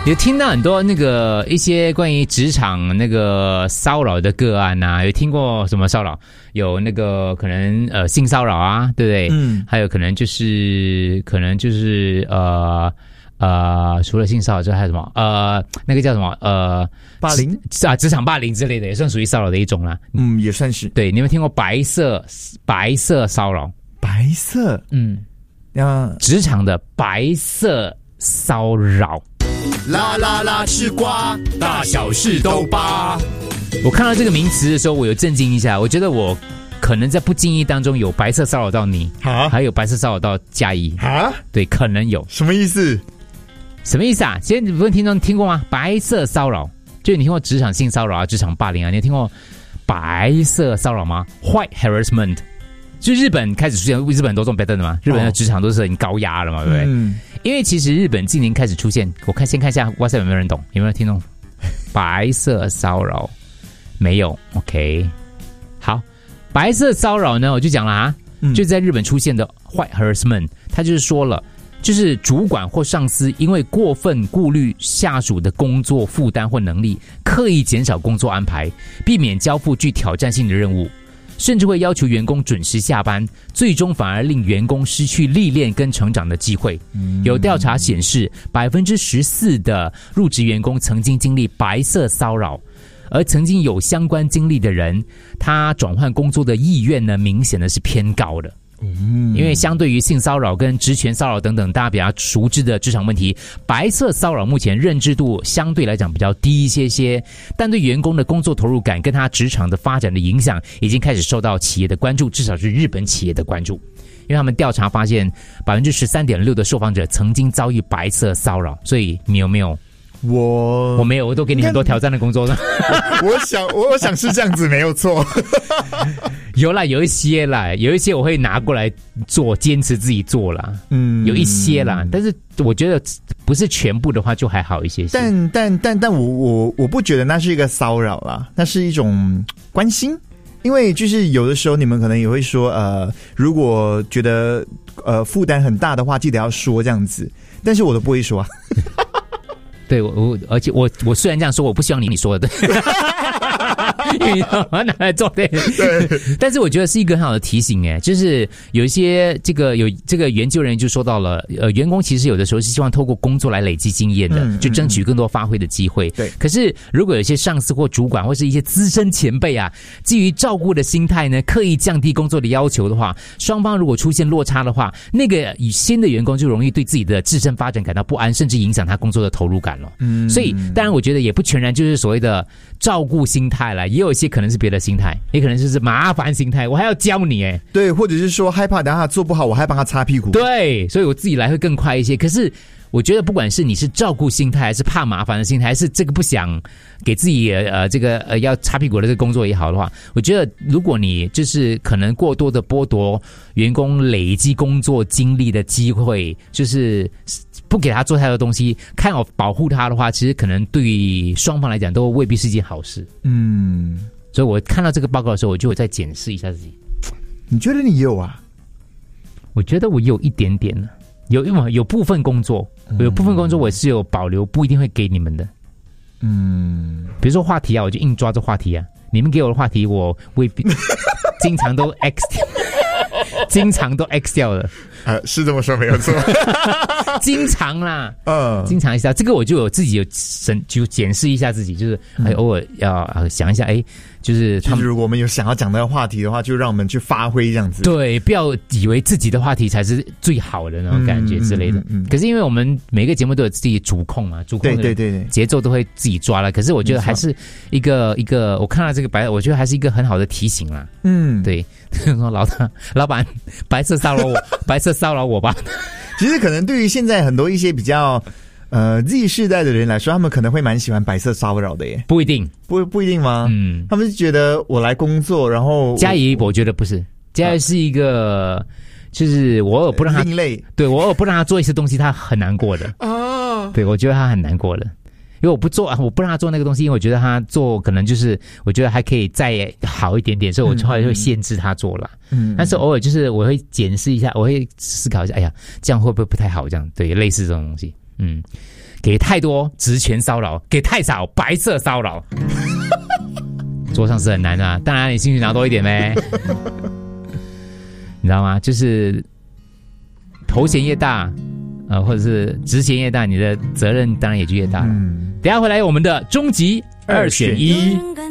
有听到很多那个一些关于职场那个骚扰的个案啊，有听过什么骚扰？有那个可能性骚扰啊，对不对？还有可能就是除了性骚扰之外还有什么？那个叫什么？ 霸凌啊，职场霸凌之类的，也算属于骚扰的一种啦。 也算是。 对，你有没有听过白色骚扰？ 白色， 职场的白色骚扰。 啦啦啦，吃瓜，大小事都扒。 我看到这个名词的时候，我有震惊一下。我觉得我可能在不经意当中有白色骚扰到你，还有白色骚扰到嘉怡。对，可能有。 什么意思？ 什么意思啊？现在你不是听过吗？白色骚扰，就你听过职场性骚扰啊、职场霸凌啊，你有听过白色骚扰吗 ？White harassment。就日本开始出现，日本都这种 pattern 的嘛，日本的职场都是很高压了嘛，对不对？因为其实日本近年开始出现，先看一下 WhatsApp 有没有人懂，有没有听懂？白色骚扰没有 ？OK， 好，白色骚扰呢，我就讲了啊，就在日本出现的 white harassment， 他就是说了，就是主管或上司因为过分顾虑下属的工作负担或能力，刻意减少工作安排，避免交付具挑战性的任务。甚至会要求员工准时下班，最终反而令员工失去历练跟成长的机会。有调查显示，14%的入职员工曾经经历白色骚扰，而曾经有相关经历的人，他转换工作的意愿呢，明显的是偏高的。因为相对于性骚扰跟职权骚扰等等大家比较熟知的职场问题，白色骚扰目前认知度相对来讲比较低一些，但对员工的工作投入感跟他职场的发展的影响已经开始受到企业的关注，至少是日本企业的关注。因为他们调查发现 13.6% 的受访者曾经遭遇白色骚扰，所以你有没有？我没有，我都给你很多挑战的工作了。 我想是这样子，没有错。 有啦，有一些我会拿过来做，坚持自己做啦。有一些啦，但是我觉得不是全部的话就还好一些。 但我不觉得那是一个骚扰啦，那是一种关心。因为就是有的时候你们可能也会说，如果觉得负担很大的话，记得要说这样子。但是我都不会说啊。 对，而且我虽然这样说，我不希望你说的，因为我拿来做对，但是我觉得是一个很好的提醒哎，就是有一些这个研究人员就说到了，员工其实有的时候是希望透过工作来累积经验的，就争取更多发挥的机会。对，可是如果有一些上司或主管或是一些资深前辈啊，基于照顾的心态呢，刻意降低工作的要求的话，双方如果出现落差的话，那个新的员工就容易对自己的自身发展感到不安，甚至影响他工作的投入感。所以当然我觉得也不全然就是所谓的照顾心态啦，也有一些可能是别的心态，也可能就是麻烦心态，我还要教你哎， 对，或者是说害怕等下他做不好我还帮他擦屁股， 对，所以我自己来会更快一些。可是我觉得不管是你是照顾心态还是怕麻烦的心态，还是这个不想给自己要擦屁股的这个工作也好的话，我觉得如果你就是可能过多的剥夺员工累积工作经历的机会，就是不给他做太多东西，看好保护他的话，其实可能对于双方来讲都未必是一件好事。所以我看到这个报告的时候，我就会再检视一下自己。 你觉得你有啊？ 我觉得我有一点点了。有部分工作，我是有保留，不一定会给你们的。比如说话题啊，我就硬抓着话题啊。你们给我的话题，我未必经常都 X 掉了。 是这么说没有错。 经常啦，经常一下，这个我就有自己就检视一下自己，就是偶尔要想一下，就是如果我们有想要讲的话题的话，就让我们去发挥这样子。 对，不要以为自己的话题才是最好的那种感觉之类的。可是因为我们每个节目都有自己主控嘛，主控的节奏都会自己抓了。可是我觉得还是一个，我看到这个我觉得还是一个很好的提醒啦。对，说老板白色骚扰我吧。 其实可能对于现在很多一些比较Z 世代的人来说，他们可能会蛮喜欢白色骚扰的耶。 不一定， 不一定吗？他们是觉得我来工作，然后嘉怡，我觉得不是，嘉怡是一个，就是我偶尔不让他另类， 对，我偶尔不让他做一些东西，他很难过的。对，我觉得他很难过的。因为我不让他做那个东西，因为我觉得他做可能就是我觉得还可以再好一点点，所以我后来会限制他做了。但是偶尔就是我会检视一下，我会思考一下，哎呀，这样会不会不太好？这样对，类似这种东西。 给太多职权骚扰，给太少白色骚扰。做上司很难啊，当然你薪水拿多一点呗。你知道吗？就是头衔越大，或者是职衔越大，你的责任当然也就越大了。等一下回来我们的终极2选1。